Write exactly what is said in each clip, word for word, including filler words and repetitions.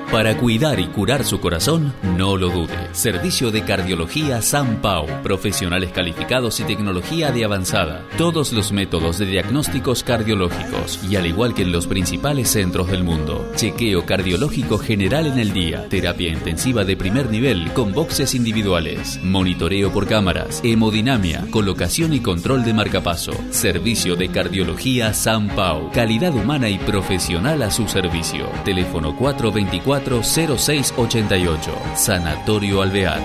Para cuidar y curar su corazón, no lo dude. Servicio de Cardiología San Pau. Profesionales calificados y tecnología de avanzada. Todos los métodos de diagnósticos cardiológicos y al igual que en los principales centros del mundo. Chequeo cardiológico general en el día. Terapia intensiva de primer nivel con boxes individuales. Monitoreo por cámaras. Hemodinamia. Colocación y control de marcapaso. Servicio de Cardiología San Pau. Calidad humana y profesional a su servicio. Teléfono cuatro veinticuatro cero seis ochenta y ocho. Sanatorio Alvear.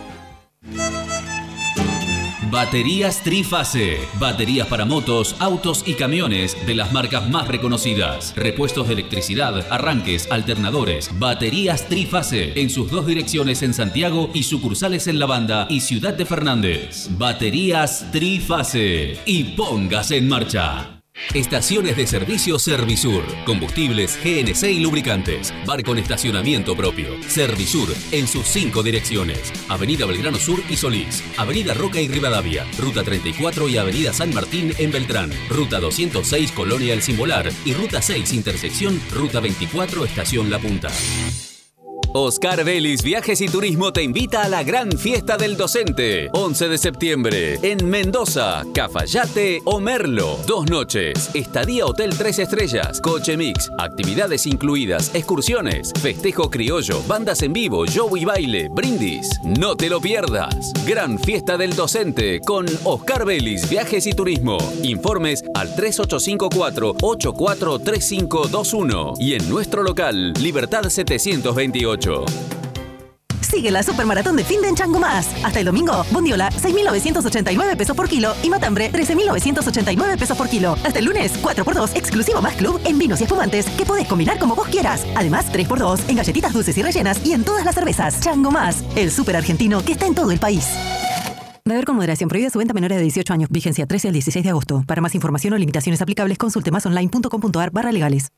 Baterías Trifase. Baterías para motos, autos y camiones de las marcas más reconocidas. Repuestos de electricidad, arranques, alternadores. Baterías Trifase. En sus dos direcciones en Santiago y sucursales en La Banda y Ciudad de Fernández. Baterías Trifase. Y póngase en marcha. Estaciones de servicio Servisur. Combustibles, G N C y lubricantes. Bar con estacionamiento propio. Servisur en sus cinco direcciones. Avenida Belgrano Sur y Solís. Avenida Roca y Rivadavia. Ruta treinta y cuatro y Avenida San Martín en Beltrán. Ruta doscientos seis Colonia El Simbolar. Y Ruta seis Intersección Ruta veinticuatro Estación La Punta. Oscar Vélez Viajes y Turismo te invita a la gran fiesta del docente. once de septiembre en Mendoza, Cafayate o Merlo. Dos noches. Estadía Hotel tres estrellas. Coche mix. Actividades incluidas. Excursiones. Festejo criollo. Bandas en vivo. Show y baile. Brindis. No te lo pierdas. Gran fiesta del docente con Oscar Vélez Viajes y Turismo. Informes al tres ocho cinco cuatro ocho cuatro tres cinco dos uno y en nuestro local Libertad setecientos veintiocho. Sigue la supermaratón de fin de en Chango Más. Hasta el domingo, bondiola, seis mil novecientos ochenta y nueve pesos por kilo y matambre, trece mil novecientos ochenta y nueve pesos por kilo. Hasta el lunes, cuatro por dos, exclusivo Más Club en vinos y espumantes que podés combinar como vos quieras. Además, tres por dos en galletitas dulces y rellenas y en todas las cervezas. Chango Más, el súper argentino que está en todo el país. Beber con moderación. Prohibida su venta a menores de dieciocho años. Vigencia trece al dieciséis de agosto. Para más información o limitaciones aplicables, consulte masonline.com.ar barra legales.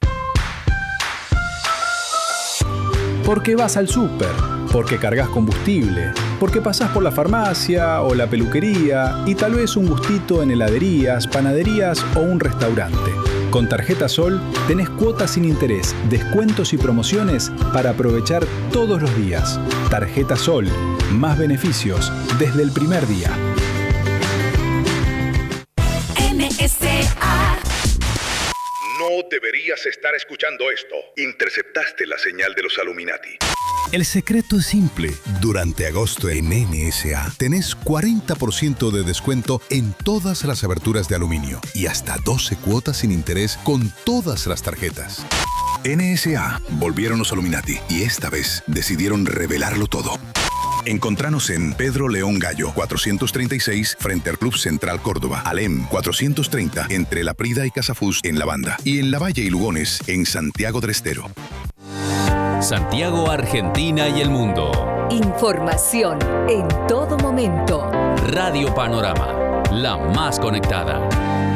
Porque vas al súper, porque cargas combustible, porque pasás por la farmacia o la peluquería y tal vez un gustito en heladerías, panaderías o un restaurante. Con Tarjeta Sol tenés cuotas sin interés, descuentos y promociones para aprovechar todos los días. Tarjeta Sol, más beneficios desde el primer día. N S A. No deberías estar escuchando esto. Interceptaste la señal de los Illuminati. El secreto es simple. Durante agosto en N S A tenés cuarenta por ciento de descuento en todas las aberturas de aluminio y hasta doce cuotas sin interés con todas las tarjetas. N S A volvieron los Illuminati y esta vez decidieron revelarlo todo. Encontranos en Pedro León Gallo, cuatrocientos treinta y seis, frente al Club Central Córdoba. Alem, cuatrocientos treinta, entre La Prida y Casafús, en La Banda. Y en La Valle y Lugones, en Santiago del Estero. Santiago, Argentina y el mundo. Información en todo momento. Radio Panorama, la más conectada.